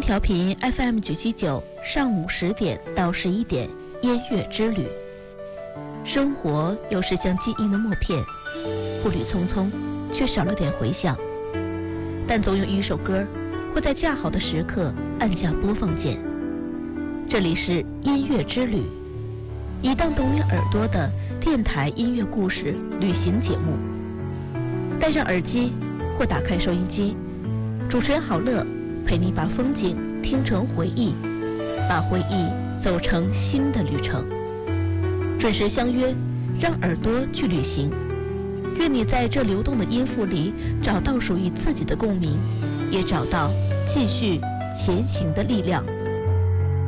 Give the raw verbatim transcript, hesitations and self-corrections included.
调频 F M 九七九，上午十点到十一点，音乐之旅。生活有时像记忆的默片，步履匆匆，却少了点回响。但总有一首歌会在恰好的时刻按下播放键。这里是音乐之旅，一档懂你耳朵的电台音乐故事旅行节目。戴上耳机或打开收音机，主持人郝乐陪你把风景听成回忆，把回忆走成新的旅程。准时相约，让耳朵去旅行。愿你在这流动的音符里找到属于自己的共鸣，也找到继续前行的力量。